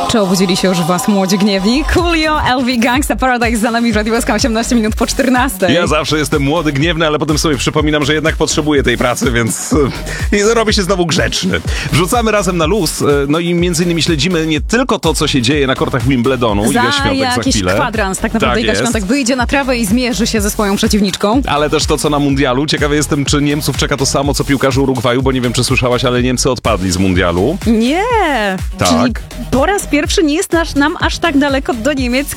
Czy obudzili się już w was młodzi gniewni? Coolio, LV, Gangsta Paradise za nami w Radio Łaska, 18 minut po 14. Ja zawsze jestem młody, gniewny, ale potem sobie przypominam, że jednak potrzebuję tej pracy, więc robię się znowu grzeczny. Wrzucamy razem na luz, no i między innymi śledzimy nie tylko to, co się dzieje na kortach Wimbledonu. Iga Świątek za jakiś chwilę. kwadrans, tak naprawdę Tak Iga jest. Świątek wyjdzie na trawę i zmierzy się ze swoją przeciwniczką. Ale też to, co na mundialu. Ciekawy jestem, czy Niemców czeka to samo, co piłkarzy Urugwaju, bo nie wiem, czy słyszałaś, ale Niemcy odpadli z mundialu. Nie! Tak. Czyli po raz pierwszy nie jest nam aż tak daleko do Niemiec,